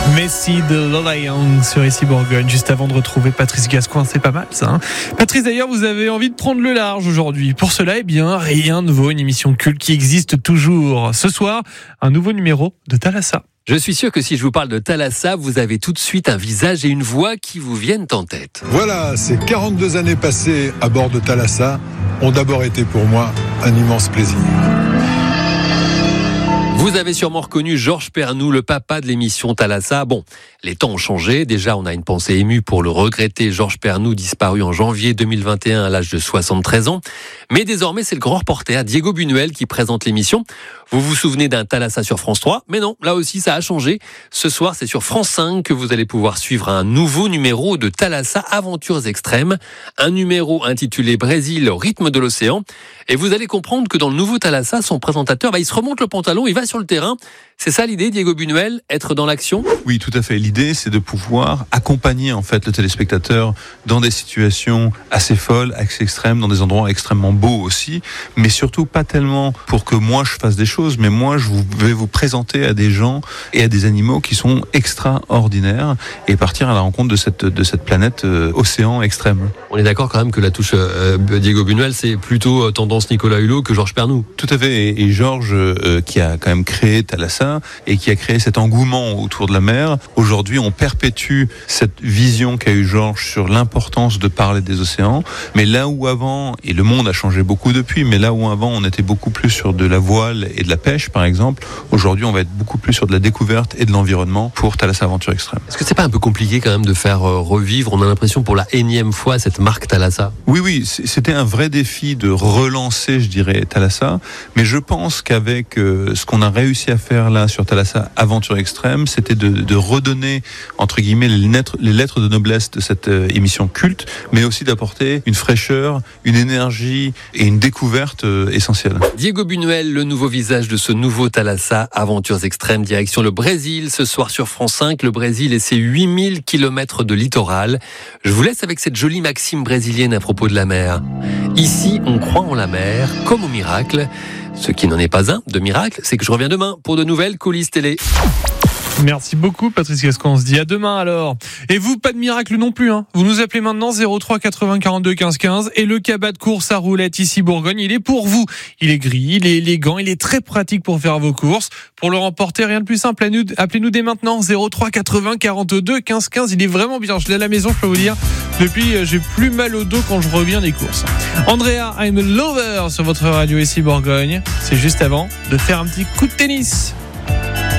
Messi de Lola Young sur ici Bourgogne, juste avant de retrouver Patrice Gascoigne, c'est pas mal ça. Hein, Patrice, d'ailleurs, vous avez envie de prendre le large aujourd'hui. Pour cela, rien ne vaut une émission culte qui existe toujours. Ce soir, un nouveau numéro de Thalassa. Je suis sûr que si je vous parle de Thalassa, vous avez tout de suite un visage et une voix qui vous viennent en tête. Voilà, ces 42 années passées à bord de Thalassa ont d'abord été pour moi un immense plaisir. Vous avez sûrement reconnu Georges Pernou, le papa de l'émission Thalassa. Bon, les temps ont changé. Déjà, on a une pensée émue pour le regretté Georges Pernou, disparu en janvier 2021 à l'âge de 73 ans. Mais désormais, c'est le grand reporter Diego Buñuel qui présente l'émission. Vous vous souvenez d'un Thalassa sur France 3, mais non, là aussi, ça a changé. Ce soir, c'est sur France 5 que vous allez pouvoir suivre un nouveau numéro de Thalassa Aventures Extrêmes. Un numéro intitulé Brésil au rythme de l'océan. Et vous allez comprendre que dans le nouveau Thalassa, son présentateur, il se remonte le pantalon, il va sur le terrain. C'est ça l'idée, Diego Buñuel, être dans l'action ? Oui, tout à fait. L'idée, c'est de pouvoir accompagner en fait le téléspectateur dans des situations assez folles, assez extrêmes, dans des endroits extrêmement beaux aussi, mais surtout pas tellement pour que moi je fasse des choses, mais moi je vais vous présenter à des gens et à des animaux qui sont extraordinaires et partir à la rencontre de cette planète océan extrême. On est d'accord quand même que la touche Diego Buñuel, c'est plutôt tendance Nicolas Hulot que Georges Pernou. Tout à fait. Et Georges, qui a quand même créé Thalassa et qui a créé cet engouement autour de la mer. Aujourd'hui, on perpétue cette vision qu'a eu Georges sur l'importance de parler des océans. Mais là où avant, et le monde a changé beaucoup depuis, mais là où avant on était beaucoup plus sur de la voile et de la pêche par exemple, aujourd'hui on va être beaucoup plus sur de la découverte et de l'environnement pour Thalassa Aventure Extrême. Est-ce que c'est pas un peu compliqué quand même de faire revivre, on a l'impression pour la énième fois, cette marque Thalassa ? Oui, c'était un vrai défi de relancer, je dirais, Thalassa, mais je pense qu'avec ce qu'on a réussi à faire là sur Thalassa Aventure Extrême, c'était de redonner entre guillemets les lettres de noblesse de cette émission culte, mais aussi d'apporter une fraîcheur, une énergie et une découverte essentielle. Diego Buñuel, le nouveau visage de ce nouveau Thalassa Aventures Extrêmes, direction le Brésil, ce soir sur France 5, le Brésil et ses 8000 km de littoral. Je vous laisse avec cette jolie maxime brésilienne à propos de la mer. Ici, on croit en la mer, comme au miracle. Ce qui n'en est pas un de miracle, c'est que je reviens demain pour de nouvelles coulisses télé. Merci beaucoup Patrice Gascoigne, on se dit à demain alors. Et vous, pas de miracle non plus, hein. Vous nous appelez maintenant 03 80 42 15 15 et le cabas de course à roulettes ici Bourgogne, il est pour vous. Il est gris, il est élégant, il est très pratique pour faire vos courses. Pour le remporter, rien de plus simple, appelez-nous dès maintenant 03 80 42 15 15. Il est vraiment bien, je l'ai à la maison, je peux vous dire. Depuis, j'ai plus mal au dos quand je reviens des courses. Andrea, I'm a lover sur votre radio ici Bourgogne. C'est juste avant de faire un petit coup de tennis.